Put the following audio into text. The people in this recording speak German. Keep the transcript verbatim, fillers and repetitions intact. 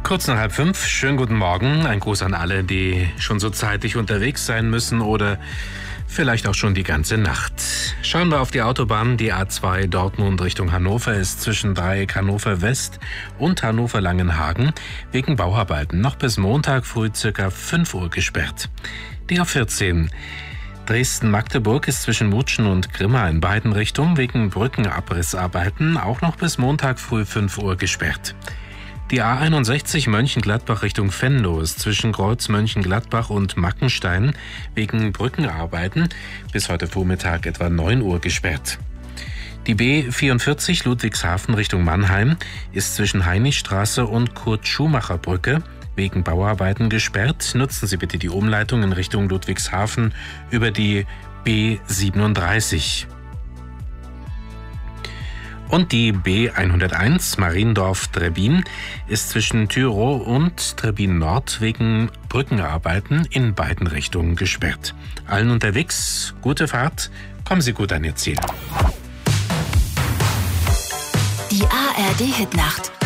Kurz nach halb fünf, schönen guten Morgen. Ein Gruß an alle, die schon so zeitig unterwegs sein müssen oder vielleicht auch schon die ganze Nacht. Schauen wir auf die Autobahn. Die A zwei Dortmund Richtung Hannover ist zwischen Dreieck Hannover West und Hannover Langenhagen wegen Bauarbeiten noch bis Montag früh ca. fünf Uhr gesperrt. Die A vierzehn Dresden-Magdeburg ist zwischen Mutschen und Grimma in beiden Richtungen wegen Brückenabrissarbeiten auch noch bis Montag früh fünf Uhr gesperrt. Die A einundsechzig Mönchengladbach Richtung Venlo ist zwischen Kreuz Mönchengladbach und Mackenstein wegen Brückenarbeiten bis heute Vormittag etwa neun Uhr gesperrt. Die B vierundvierzig Ludwigshafen Richtung Mannheim ist zwischen Heinrichstraße und Kurt-Schumacher-Brücke wegen Bauarbeiten gesperrt. Nutzen Sie bitte die Umleitung in Richtung Ludwigshafen über die B siebenunddreißig. Und die B hunderteins Mariendorf-Trebbin ist zwischen Tyrow und Trebbin Nord wegen Brückenarbeiten in beiden Richtungen gesperrt. Allen unterwegs, gute Fahrt, kommen Sie gut an Ihr Ziel. Die A R D-Hitnacht.